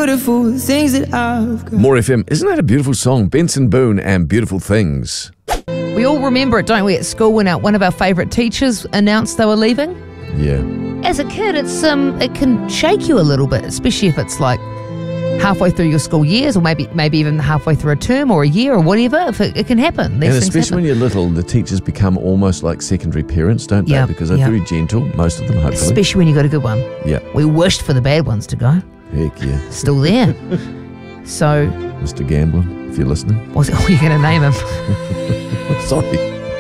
beautiful things that I've got. More FM, isn't that a beautiful song? Benson Boone and Beautiful Things. We all remember it, don't we, at school when one of our favourite teachers announced they were leaving? Yeah. As a kid, it can shake you a little bit, especially if it's like halfway through your school years, or maybe even halfway through a term or a year or whatever. If it can happen. And especially when you're little, the teachers become almost like secondary parents, don't they? Yep, Because they're very gentle, most of them, hopefully. Especially when you got a good one. Yeah. We wished for the bad ones to go. Heck yeah. Still there. So, Mr. Gamblin, if you're listening. what's you're going to name him? Sorry.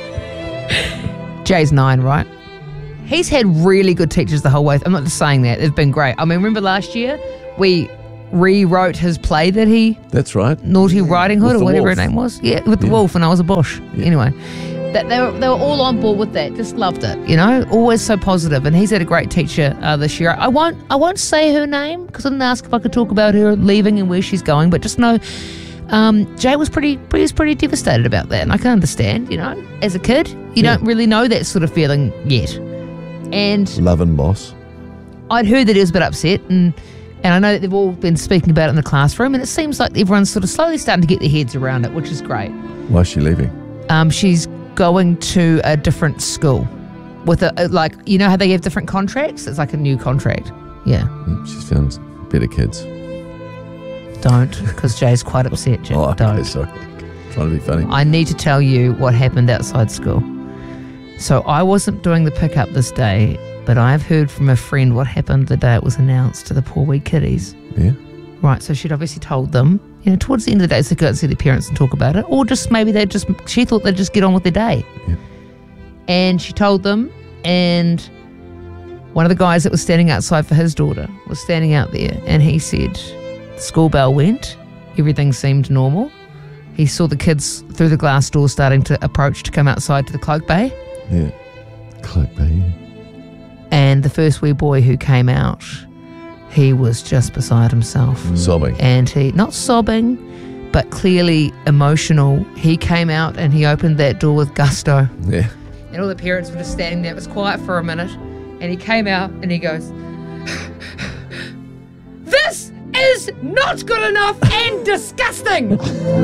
Jay's 9, right? He's had really good teachers the whole way. I'm not just saying that. They've been great. I mean, remember last year we rewrote his play that he... That's right. Naughty Riding Hood With or the whatever wolf. her name was. Yeah, with the wolf, and I was a bush. Yeah. Anyway, they were all on board with that. Just loved it, you know. Always so positive. And he's had a great teacher this year. I won't say her name because I didn't ask if I could talk about her leaving and where she's going. But just know, Jay was pretty devastated about that, and I can understand. You know, as a kid, you don't really know that sort of feeling yet. And Loving boss. I'd heard that he was a bit upset, and I know that they've all been speaking about it in the classroom, and it seems like everyone's sort of slowly starting to get their heads around it, which is great. Why is she leaving? She's going to a different school with like, you know how they have different contracts? It's like a new contract. Yeah. She's found better kids. Don't, because Jay's quite upset, Jay. Oh, okay, Don't. sorry. Trying to be funny. I need to tell you what happened outside school. So I wasn't doing the pickup this day, but I've heard from a friend what happened the day it was announced to the poor wee kiddies. Yeah. Right, so she'd obviously told them, you know, towards the end of the day, so they go out and see their parents and talk about it, or just maybe she thought they'd just get on with their day. Yeah. And she told them, and one of the guys that was standing outside for his daughter was standing out there, and he said, the school bell went, everything seemed normal. He saw the kids through the glass door starting to approach to come outside to the cloak bay. Yeah. Cloak bay, yeah. And the first wee boy who came out, he was just beside himself. Sobbing. And he, not sobbing, but clearly emotional. He came out and he opened that door with gusto. Yeah. And all the parents were just standing there. It was quiet for a minute. And he came out and he goes, "This is not good enough and disgusting."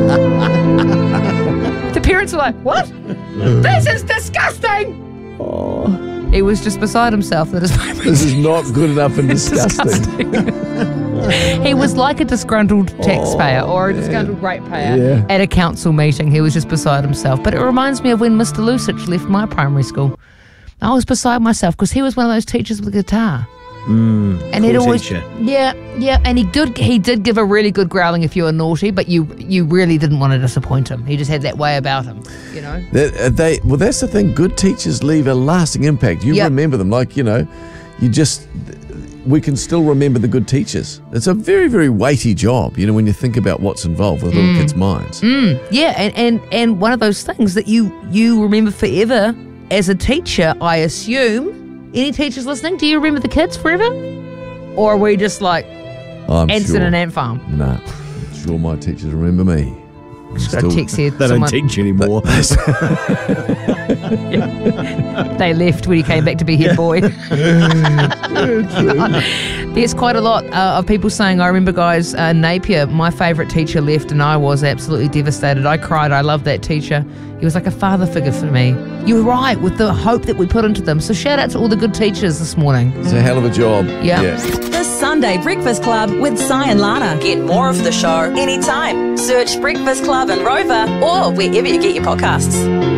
The parents were like, "What? This is disgusting." Oh, He was just beside himself. That is this is not good enough and disgusting. He was like a disgruntled taxpayer or a disgruntled ratepayer Yeah. at a council meeting. He was just beside himself. But it reminds me of when Mr. Lusich left my primary school. I was beside myself because he was one of those teachers with a guitar. And he'd always, teacher. yeah, and he did give a really good growling if you were naughty, but you really didn't want to disappoint him. He just had that way about him, you know. Well, that's the thing. Good teachers leave a lasting impact. You remember them, like, you know, we can still remember the good teachers. It's a very, very weighty job, you know, when you think about what's involved with little kids' minds. Yeah, and one of those things that you remember forever as a teacher, I assume. Any teachers listening? Do you remember the kids forever? Or are we just like I'm Anson sure. and Ant Farm? Nah, I'm sure my teachers remember me. Just got a text here. They don't teach anymore. They left when he came back to be head boy. There's quite a lot of people saying, I remember guys, Napier, my favourite teacher left and I was absolutely devastated. I cried. I loved that teacher. He was like a father figure for me. You're right, with the hope that we put into them. So shout out to all the good teachers this morning. It's a hell of a job. Yeah. The Sunday Breakfast Club with Si and Lana. Get more of the show anytime. Search Breakfast Club and Rover or wherever you get your podcasts.